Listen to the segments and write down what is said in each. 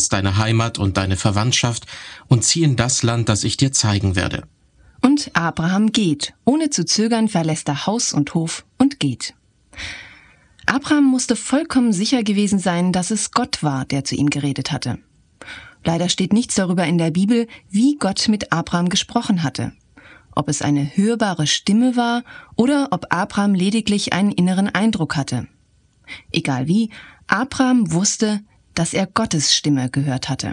verlass deine Heimat und deine Verwandtschaft und zieh in das Land, das ich dir zeigen werde. Und Abraham geht. Ohne zu zögern verlässt er Haus und Hof und geht. Abraham musste vollkommen sicher gewesen sein, dass es Gott war, der zu ihm geredet hatte. Leider steht nichts darüber in der Bibel, wie Gott mit Abraham gesprochen hatte. Ob es eine hörbare Stimme war oder ob Abraham lediglich einen inneren Eindruck hatte. Egal wie, Abraham wusste, dass er Gottes Stimme gehört hatte.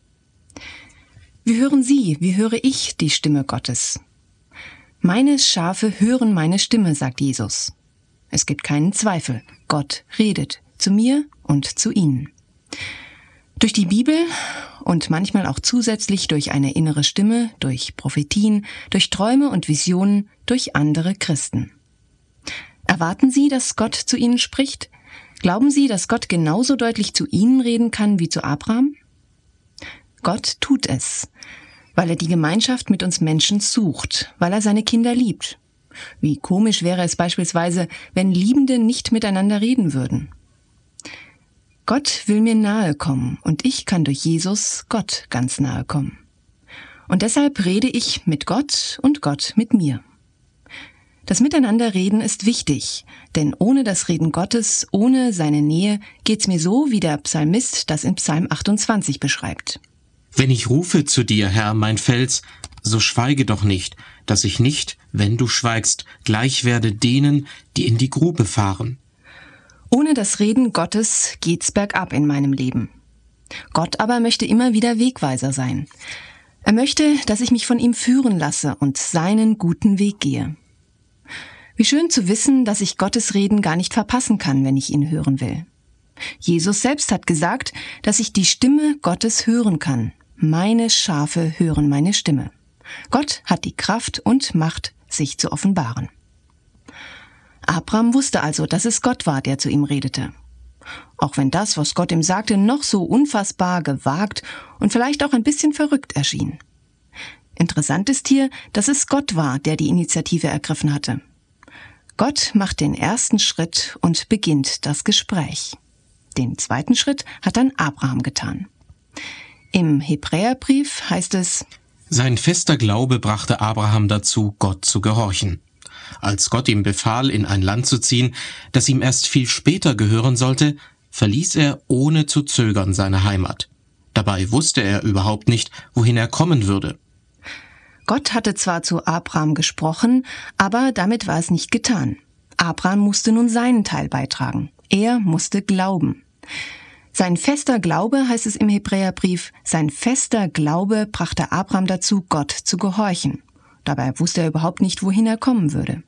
Wie hören Sie, wie höre ich die Stimme Gottes? Meine Schafe hören meine Stimme, sagt Jesus. Es gibt keinen Zweifel, Gott redet zu mir und zu Ihnen. Durch die Bibel und manchmal auch zusätzlich durch eine innere Stimme, durch Prophetien, durch Träume und Visionen, durch andere Christen. Erwarten Sie, dass Gott zu Ihnen spricht? Glauben Sie, dass Gott genauso deutlich zu Ihnen reden kann wie zu Abraham? Gott tut es, weil er die Gemeinschaft mit uns Menschen sucht, weil er seine Kinder liebt. Wie komisch wäre es beispielsweise, wenn Liebende nicht miteinander reden würden. Gott will mir nahe kommen und ich kann durch Jesus Gott ganz nahe kommen. Und deshalb rede ich mit Gott und Gott mit mir. Das Miteinanderreden ist wichtig, denn ohne das Reden Gottes, ohne seine Nähe, geht's mir so, wie der Psalmist das in Psalm 28 beschreibt. Wenn ich rufe zu dir, Herr, mein Fels, so schweige doch nicht, dass ich nicht, wenn du schweigst, gleich werde denen, die in die Grube fahren. Ohne das Reden Gottes geht's bergab in meinem Leben. Gott aber möchte immer wieder Wegweiser sein. Er möchte, dass ich mich von ihm führen lasse und seinen guten Weg gehe. Wie schön zu wissen, dass ich Gottes Reden gar nicht verpassen kann, wenn ich ihn hören will. Jesus selbst hat gesagt, dass ich die Stimme Gottes hören kann. Meine Schafe hören meine Stimme. Gott hat die Kraft und Macht, sich zu offenbaren. Abraham wusste also, dass es Gott war, der zu ihm redete. Auch wenn das, was Gott ihm sagte, noch so unfassbar gewagt und vielleicht auch ein bisschen verrückt erschien. Interessant ist hier, dass es Gott war, der die Initiative ergriffen hatte. Gott macht den ersten Schritt und beginnt das Gespräch. Den zweiten Schritt hat dann Abraham getan. Im Hebräerbrief heißt es: Sein fester Glaube brachte Abraham dazu, Gott zu gehorchen. Als Gott ihm befahl, in ein Land zu ziehen, das ihm erst viel später gehören sollte, verließ er ohne zu zögern seine Heimat. Dabei wusste er überhaupt nicht, wohin er kommen würde. Gott hatte zwar zu Abraham gesprochen, aber damit war es nicht getan. Abraham musste nun seinen Teil beitragen. Er musste glauben. Sein fester Glaube, heißt es im Hebräerbrief, sein fester Glaube brachte Abraham dazu, Gott zu gehorchen. Dabei wusste er überhaupt nicht, wohin er kommen würde.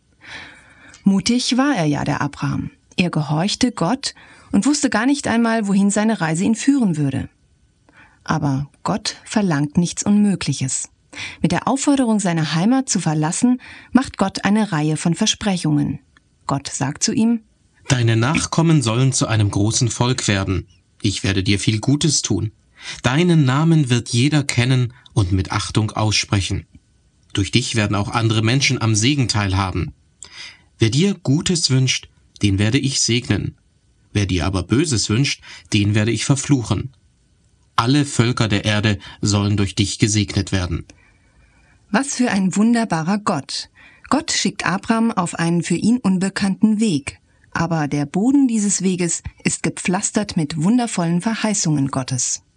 Mutig war er ja, der Abraham. Er gehorchte Gott und wusste gar nicht einmal, wohin seine Reise ihn führen würde. Aber Gott verlangt nichts Unmögliches. Mit der Aufforderung, seine Heimat zu verlassen, macht Gott eine Reihe von Versprechungen. Gott sagt zu ihm: Deine Nachkommen sollen zu einem großen Volk werden. Ich werde dir viel Gutes tun. Deinen Namen wird jeder kennen und mit Achtung aussprechen. Durch dich werden auch andere Menschen am Segen teilhaben. Wer dir Gutes wünscht, den werde ich segnen. Wer dir aber Böses wünscht, den werde ich verfluchen. Alle Völker der Erde sollen durch dich gesegnet werden. Was für ein wunderbarer Gott! Gott schickt Abraham auf einen für ihn unbekannten Weg. Aber der Boden dieses Weges ist gepflastert mit wundervollen Verheißungen Gottes.